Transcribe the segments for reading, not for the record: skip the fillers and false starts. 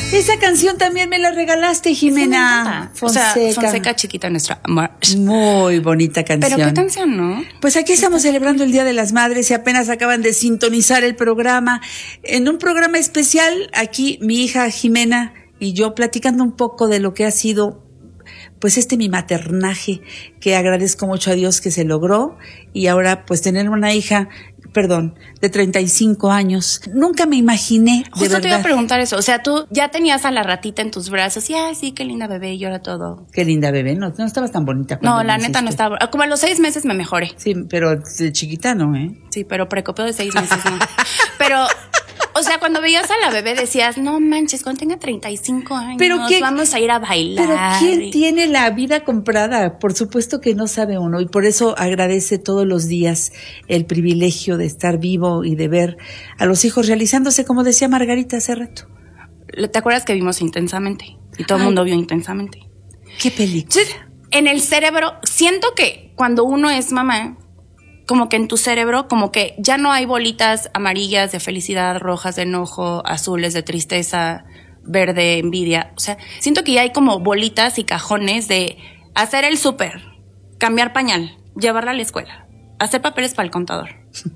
Esa canción también me la regalaste, Jimena. Fonseca. O sea, Fonseca Chiquita Nuestra. Muy bonita canción. Pero qué canción, ¿no? Pues aquí estamos celebrando el Día de las Madres y apenas acaban de sintonizar el programa. En un programa especial, aquí mi hija Jimena y yo platicando un poco de lo que ha sido pues mi maternaje, que agradezco mucho a Dios que se logró, y ahora pues tener una hija, de 35 años. Nunca me imaginé, Justo de verdad. te iba a preguntar eso, o sea, tú ya tenías a la ratita en tus brazos, y sí, qué linda bebé, y ahora todo. Qué linda bebé, no estabas tan bonita. No, la neta no estaba, como a los 6 meses me mejoré. Sí, pero de chiquita no, ¿eh? Sí, pero precopeo de 6 meses no. Pero... O sea, cuando veías a la bebé decías, no manches, cuando tenga 35 años vamos a ir a bailar. Pero ¿quién tiene la vida comprada? Por supuesto que no sabe uno, y por eso agradece todos los días el privilegio de estar vivo y de ver a los hijos realizándose, como decía Margarita hace rato. ¿Te acuerdas que vimos Intensamente? Y todo el mundo vio Intensamente. ¿Qué película? Entonces, en el cerebro, siento que cuando uno es mamá, como que en tu cerebro, como que ya no hay bolitas amarillas de felicidad, rojas de enojo, azules de tristeza, verde, envidia. O sea, siento que ya hay como bolitas y cajones de hacer el súper, cambiar pañal, llevarla a la escuela, hacer papeles para el contador.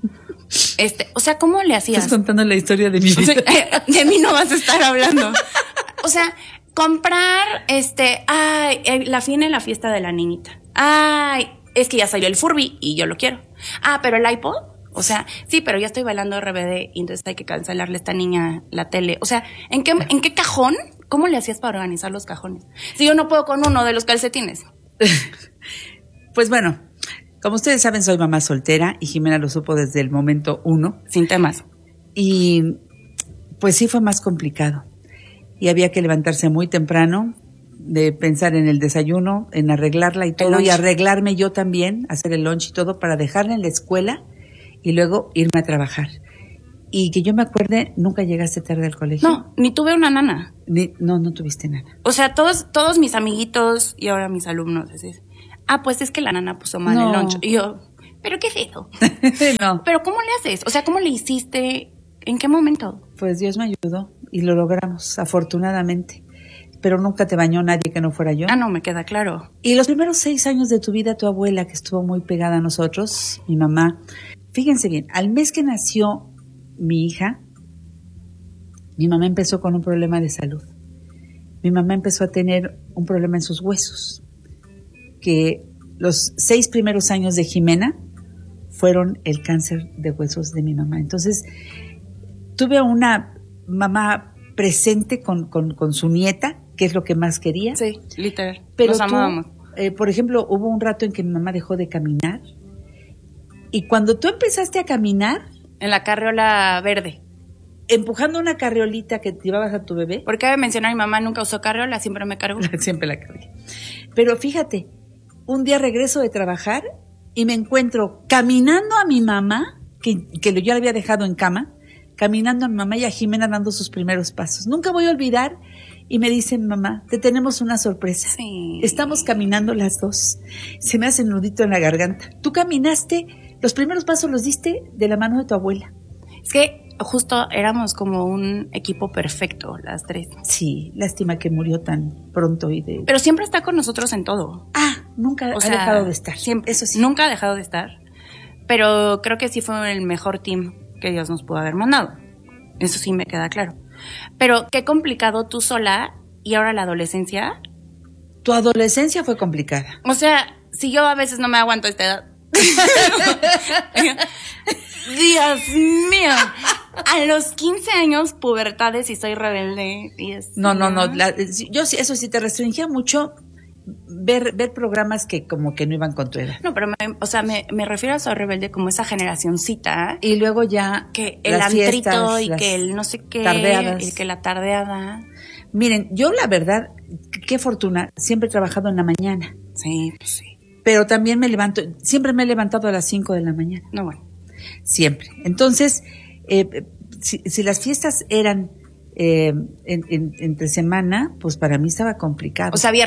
O sea, ¿cómo le hacías? Estás contando la historia de mi vida. De mí no vas a estar hablando. O sea, comprar, viene la fiesta de la niñita. Es que ya salió el Furby y yo lo quiero. Pero el iPod, o sea, sí, pero ya estoy bailando RBD y entonces hay que cancelarle a esta niña la tele. O sea, ¿en qué cajón? ¿Cómo le hacías para organizar los cajones? Si yo no puedo con uno de los calcetines. Pues bueno, como ustedes saben, soy mamá soltera y Jimena lo supo desde el momento 1. Sin temas. Y pues sí fue más complicado. Y había que levantarse muy temprano, de pensar en el desayuno, en arreglarla y todo, y arreglarme yo también, hacer el lunch y todo para dejarla en la escuela y luego irme a trabajar. Y que yo me acuerde, nunca llegaste tarde al colegio. No, ni tuve una nana. No tuviste nana. O sea, todos mis amiguitos y ahora mis alumnos dicen, pues es que la nana puso mal el lunch. Y yo, ¿pero qué es eso? No. ¿Pero cómo le haces? O sea, ¿cómo le hiciste? ¿En qué momento? Pues Dios me ayudó y lo logramos, afortunadamente. Pero nunca te bañó nadie que no fuera yo. No, me queda claro. Y los primeros 6 años de tu vida, tu abuela, que estuvo muy pegada a nosotros, mi mamá, fíjense bien, al mes que nació mi hija, mi mamá empezó con un problema de salud. Mi mamá empezó a tener un problema en sus huesos, que los 6 primeros años de Jimena fueron el cáncer de huesos de mi mamá. Entonces, tuve a una mamá presente con su nieta, que es lo que más quería. Sí, literal. Pero nos amábamos. Por ejemplo, hubo un rato en que mi mamá dejó de caminar. Y cuando tú empezaste a caminar... En la carriola verde. Empujando una carriolita que llevabas a tu bebé. Porque cabe mencionar, mi mamá nunca usó carriola, siempre me cargó. Siempre la cargué. Pero fíjate, un día regreso de trabajar y me encuentro caminando a mi mamá, que yo la había dejado en cama, caminando a mi mamá y a Jimena dando sus primeros pasos. Nunca voy a olvidar, y me dicen, mamá, te tenemos una sorpresa. Sí. Estamos caminando las dos. Se me hace un nudito en la garganta. Tú caminaste, los primeros pasos los diste de la mano de tu abuela. Es que justo éramos como un equipo perfecto, las 3. Sí, lástima que murió tan pronto Pero siempre está con nosotros en todo. Nunca ha dejado de estar. Siempre, eso sí. Nunca ha dejado de estar. Pero creo que sí fue el mejor team que Dios nos pudo haber mandado. Eso sí me queda claro. Pero qué complicado tú sola y ahora la adolescencia. Tu adolescencia fue complicada. O sea, si yo a veces no me aguanto a esta edad. Dios mío. A los 15 años, pubertades y soy rebelde. No. Yo sí, eso sí te restringía mucho ver programas que como que no iban con tu edad. No, pero me refiero a Soy Rebelde como esa generacioncita. Y luego ya que el antrito y que el no sé qué. Tardeadas. Y que la tardeada. Miren, yo la verdad, qué fortuna, siempre he trabajado en la mañana. Sí, pues sí. Pero también siempre me he levantado a las 5 de la mañana. No, bueno. Siempre. Entonces, si las fiestas eran entre semana, pues para mí estaba complicado. O sea, viernes.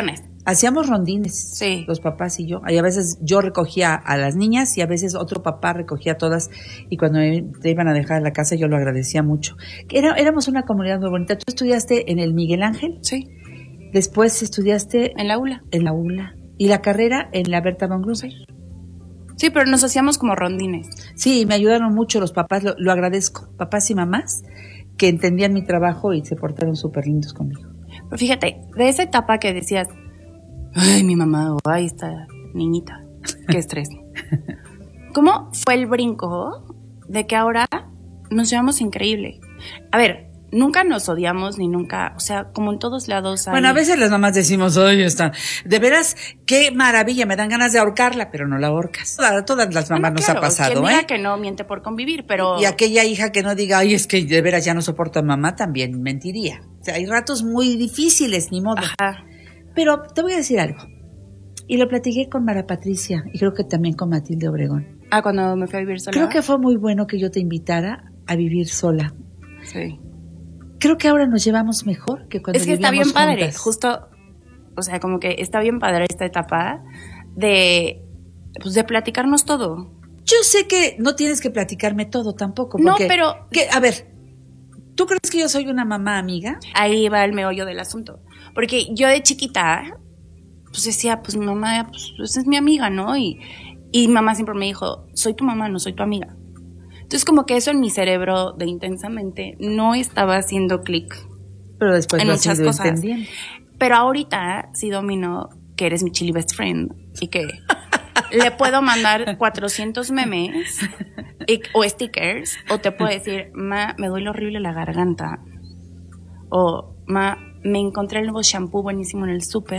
Hacíamos rondines, Sí. los papás y yo. Y a veces yo recogía a las niñas y a veces otro papá recogía a todas. Y cuando te iban a dejar a la casa yo lo agradecía mucho. Éramos una comunidad muy bonita. Tú estudiaste en el Miguel Ángel, Sí, después estudiaste en la ULA. en la ULA y la carrera en la Berta von Gruber. Sí, pero nos hacíamos como rondines. Sí, me ayudaron mucho los papás, lo agradezco. Papás y mamás que entendían mi trabajo y se portaron súper lindos conmigo. Pero fíjate, de esa etapa que decías, ay, mi mamá, o ay, esta niñita, qué estrés. ¿Cómo fue el brinco de que ahora nos llevamos increíble? A ver, nunca nos odiamos ni nunca, o sea, como en todos lados hay... Bueno, a veces las mamás decimos, ay, está, de veras, qué maravilla, me dan ganas de ahorcarla, pero no la ahorcas. A todas las mamás Bueno, nos claro, ha pasado, quien diga ¿eh? que no miente por convivir, pero... Y aquella hija que no diga, ay, es que de veras ya no soporto a mamá, también mentiría. O sea, hay ratos muy difíciles, ni modo. Ajá. Pero te voy a decir algo. Y lo platiqué con Mara Patricia y creo que también con Matilde Obregón. Ah, cuando me fui a vivir sola. Creo que fue muy bueno que yo te invitara a vivir sola. Sí. Creo que ahora nos llevamos mejor que cuando Es que está bien vivíamos padre, juntas. justo, o sea, como que está bien padre esta etapa de, pues, de platicarnos todo. Yo sé que no tienes que platicarme todo tampoco. No, Porque, pero- a ver, ¿tú crees que yo soy una mamá amiga? Ahí va el meollo del asunto. Porque yo de chiquita, pues decía, pues mi mamá, pues es mi amiga, ¿no? Y mamá siempre me dijo, soy tu mamá, no soy tu amiga. Entonces como que eso en mi cerebro de intensamente no estaba haciendo clic. Pero después En lo has muchas ido cosas. entendiendo. Pero ahorita sí domino que eres mi chili best friend y que le puedo mandar 400 memes o stickers, o te puedo decir, ma, me duele horrible la garganta, o ma, me encontré el nuevo shampoo buenísimo en el súper,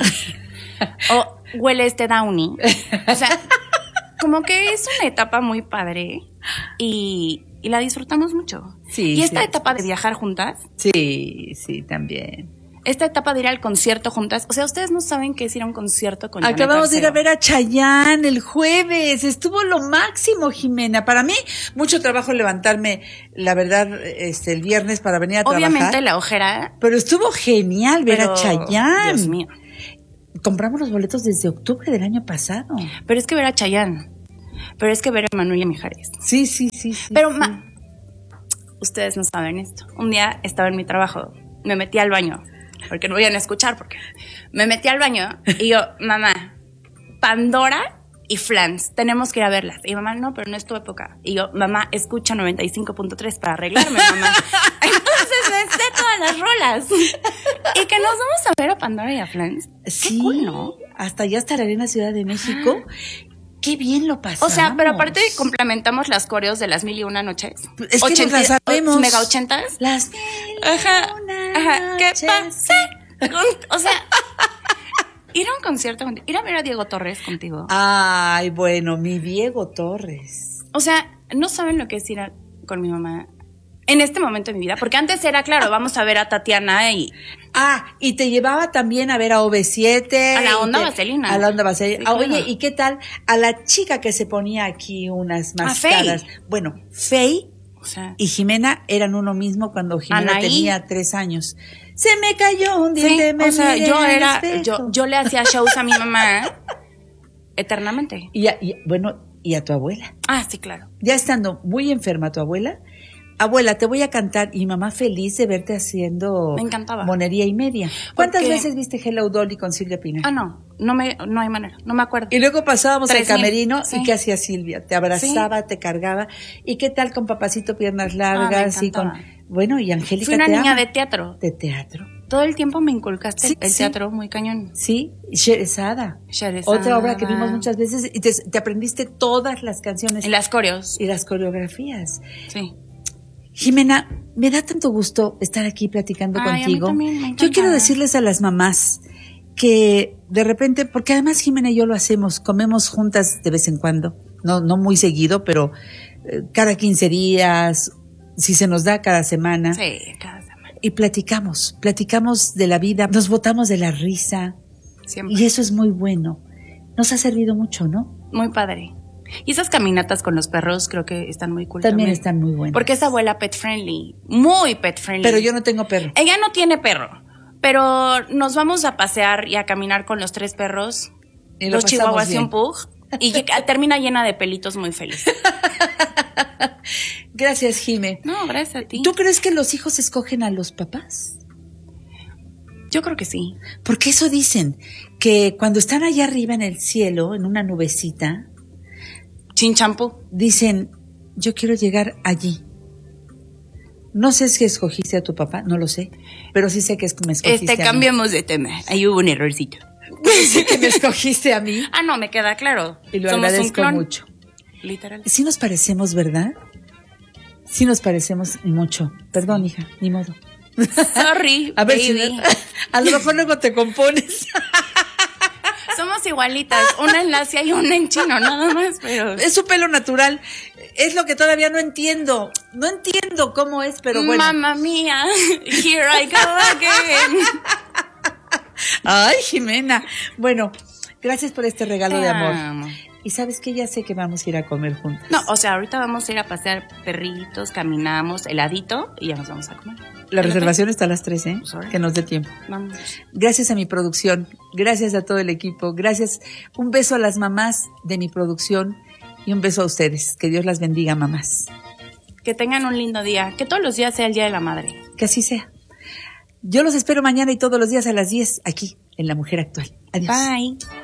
o huele este Downy. O sea, como que es una etapa muy padre y la disfrutamos mucho. Sí, y esta sí. etapa de viajar juntas, Sí, sí, también. esta etapa de ir al concierto juntas, o sea, ustedes no saben qué es ir a un concierto con Janet Acabamos de ir a Arceo. ver a Chayanne el jueves. Estuvo lo máximo, Jimena. Para mí, mucho trabajo levantarme, la verdad, el viernes para venir a Obviamente trabajar. la ojera, Pero estuvo genial ver pero, a Chayanne. Dios mío. Compramos los boletos desde octubre del año pasado. Pero es que ver a Chayanne, pero es que ver a Manuel y a Mijares. Sí, sí, sí. Pero sí. Ustedes no saben esto. Un día estaba en mi trabajo, me metí al baño, porque no vayan a escuchar, porque me metí al baño y yo, mamá, Pandora y Flans, tenemos que ir a verlas. Y mamá, no, pero no es tu época. Y yo, mamá, escucha 95.3 para arreglarme, mamá. Entonces me sé todas las rolas. Y que nos vamos a ver a Pandora y a Flans. Sí, Qué cool, ¿no? hasta allá hasta la Arena Ciudad de México. Qué bien lo pasamos. O sea, pero aparte complementamos las coreos de las 1001 noches. Es que nos las sabemos. Mega ochentas. Las Ajá, ajá, ¿qué noches. pasa? O sea, ir a un concierto contigo, ir a ver a Diego Torres contigo. Ay, bueno, mi Diego Torres. O sea, no saben lo que es ir con mi mamá en este momento de mi vida, porque antes era, claro, vamos a ver a Tatiana y... Y te llevaba también a ver a OV7. A la Onda y Vaselina. A la Onda Vaselina. Sí, claro. Oye, ¿y qué tal a la chica que se ponía aquí unas A mascaras? Bueno, Fey O sea, y Jimena eran uno mismo cuando Jimena Anaí. tenía 3 años. Se me cayó un sí, diente, me o sea, miré yo en el era, espejo. yo le hacía shows a mi mamá eternamente. Bueno, y a tu abuela. Ah, sí, claro. Ya estando muy enferma tu abuela, abuela, te voy a cantar, y mamá feliz de verte haciendo Me encantaba. monería y media. ¿Cuántas Porque- veces viste Hello Dolly con Silvia Pinal? Ah, no hay manera, no me acuerdo. Y luego pasábamos al 3,000, camerino, sí. ¿y qué hacía Silvia? Te abrazaba, te cargaba. ¿Y qué tal con Papacito Piernas Largas? me y con encantaba. Bueno, y Angélica Fui una te niña ama. de teatro. De teatro. Todo el tiempo me inculcaste Sí, el sí. teatro muy cañón. Sí, Sherezada. Sherezada. Otra obra que vimos muchas veces y te aprendiste todas las canciones En las coreos. y las coreografías. Sí. Jimena, me da tanto gusto estar aquí platicando Ay, a mí contigo. también, me encanta. Yo quiero decirles a las mamás que de repente, porque además Jimena y yo lo hacemos, comemos juntas de vez en cuando, no muy seguido, pero cada 15 días, si se nos da cada semana, Sí, cada semana. y platicamos de la vida, nos botamos de la risa, Siempre. y eso es muy bueno. Nos ha servido mucho, ¿no? Muy padre. Y esas caminatas con los perros creo que están muy cool También están muy buenas. Porque es abuela pet friendly. Muy pet friendly. Pero yo no tengo perro. Ella no tiene perro. Pero nos vamos a pasear y a caminar con los 3 perros, Y lo los chihuahuas y pasamos un pug, y termina llena de pelitos muy feliz. Gracias, Jime. No, gracias a ti. ¿Tú crees que los hijos escogen a los papás? Yo creo que sí. Porque eso dicen, que cuando están allá arriba en el cielo, en una nubecita, Sin champú. dicen, yo quiero llegar allí. No sé si escogiste a tu papá, no lo sé, pero sí sé que me escogiste a mí. Cambiamos de tema. Ahí hubo un errorcito. Sí que me escogiste a mí. Ah, no, me queda claro. Y lo Somos un agradezco clon. mucho. Literal. Sí nos parecemos, ¿verdad? Sí nos parecemos mucho. Perdón, hija, ni modo. Sorry, A ver baby. a lo mejor luego te compones. Somos igualitas, una en Asia y una en chino, nada más, pero... Es su pelo natural. Es lo que todavía no entiendo. No entiendo cómo es, pero bueno. Mamma mía, here I go again. Ay, Jimena. Bueno, gracias por este regalo de amor. Amo. Y sabes que ya sé que vamos a ir a comer juntos. No, o sea, ahorita vamos a ir a pasear perritos, caminamos, heladito y ya nos vamos a comer. La reservación está a las 3, ¿eh? Pues ahora. Que nos dé tiempo. Vamos. Gracias a mi producción, gracias a todo el equipo, gracias. Un beso a las mamás de mi producción y un beso a ustedes. Que Dios las bendiga, mamás. Que tengan un lindo día, que todos los días sea el Día de la Madre. Que así sea. Yo los espero mañana y todos los días a las 10 aquí en La Mujer Actual. Adiós. Bye.